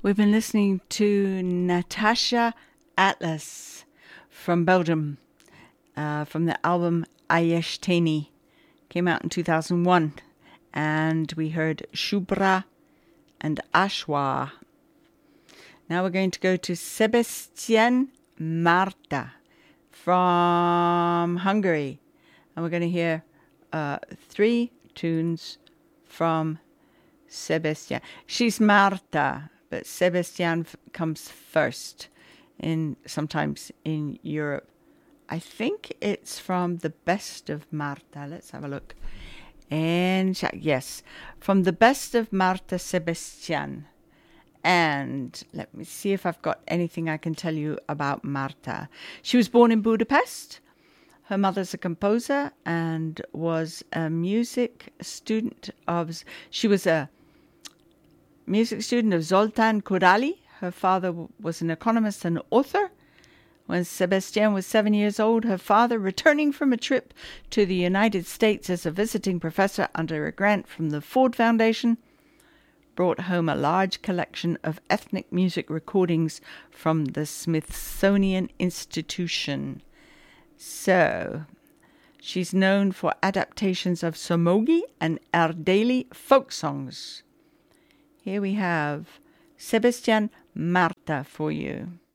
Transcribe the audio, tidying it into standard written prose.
We've been listening to Natasha Atlas from Belgium, from the album Ayeshteni. Came out in 2001. And we heard Shubra and Ashwa. Now we're going to go to Sebastian Marta from Hungary. And we're going to hear 3 tunes from Sebastian. She's Marta, but Sebastian comes first sometimes in Europe. I think it's from the Best of Marta. Let's have a look. And yes, from the Best of Marta Sebastian. And let me see if I've got anything I can tell you about Marta. She was born in Budapest. Her mother's a composer and was a music student of... She was a music student of Zoltán Kodály. Her father was an economist and author. When Sebastian was 7 years old, her father, returning from a trip to the United States as a visiting professor under a grant from the Ford Foundation, brought home a large collection of ethnic music recordings from the Smithsonian Institution. So, she's known for adaptations of Somogi and Erdélyi folk songs. Here we have Sebastian Marta for you.